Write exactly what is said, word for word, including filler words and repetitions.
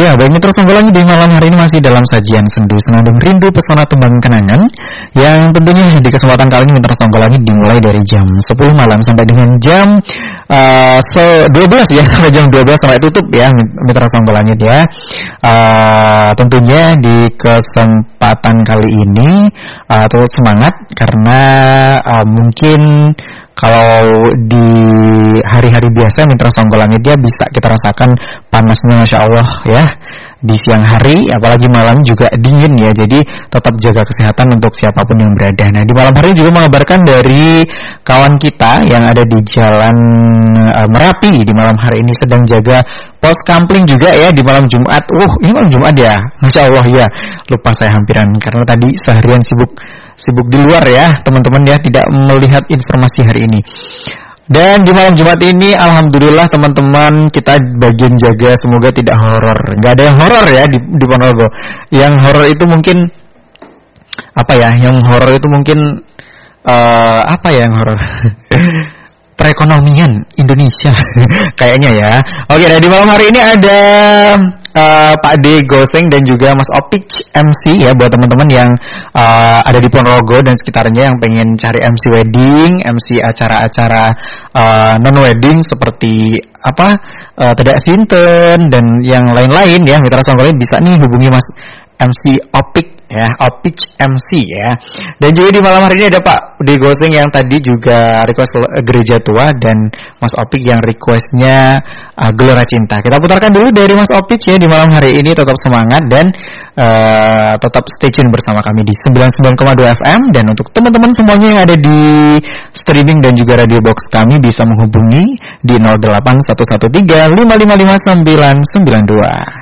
Ya, baik Mitra Songgolangit di malam hari ini masih dalam sajian Sendu Senandung Rindu Pesona Tembang Kenangan, yang tentunya di kesempatan kali ini Mitra Songgolangit dimulai dari jam sepuluh malam sampai dengan jam uh, so, dua belas ya, sampai jam dua belas sampai tutup ya Mitra Songgolangit ya. Uh, tentunya di kesempatan kali ini uh, terus semangat karena uh, mungkin kalau di hari-hari biasa Mitra Songgolangit dia bisa kita rasakan panasnya Masya Allah ya di siang hari, apalagi malam juga dingin ya, jadi tetap jaga kesehatan untuk siapapun yang berada. Nah di malam hari juga mengabarkan dari kawan kita yang ada di Jalan uh, Merapi di malam hari ini sedang jaga pos kampling juga ya di malam Jumat. Uh ini malam Jumat ya, Masya Allah ya, lupa saya hampiran karena tadi seharian sibuk sibuk di luar ya teman-teman ya, tidak melihat informasi hari ini. Dan di malam Jumat ini alhamdulillah teman-teman kita bagian jaga semoga tidak horor. Enggak ada yang horor ya di, di Ponorogo. Yang horor itu mungkin apa ya? Yang horor itu mungkin uh, apa ya yang horor? Perekonomian Indonesia kayaknya ya. Oke, nah di malam hari ini ada uh, Pak D Goseng dan juga Mas Opik M C ya buat teman-teman yang uh, ada di Ponorogo dan sekitarnya yang pengen cari M C wedding, M C acara-acara uh, non wedding seperti apa uh, Tedak Sinten dan yang lain-lain ya. Mitra Songgolangit bisa nih hubungi Mas M C Opik ya, Opik M C ya. Dan juga di malam hari ini ada Pak D Goseng yang tadi juga request Gereja Tua dan Mas Opik yang requestnya uh, Gelora Cinta. Kita putarkan dulu dari Mas Opik ya di malam hari ini, tetap semangat dan uh, tetap stay tune bersama kami di sembilan puluh sembilan koma dua F M. Dan untuk teman-teman semuanya yang ada di streaming dan juga radio box kami bisa menghubungi di nol delapan satu satu tiga lima lima lima sembilan sembilan dua.